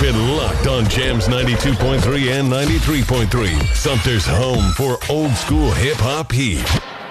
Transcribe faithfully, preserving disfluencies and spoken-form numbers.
been locked on Jams ninety-two point three and ninety-three point three. Sumter's home for old school hip hop heat.